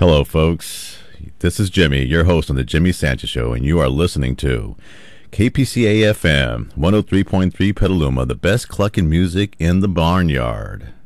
Hello, folks. This is Jimmy, your host on the Jimmy Sanchez Show, and you are listening to KPCA FM 103.3 Petaluma, the best clucking music in the barnyard.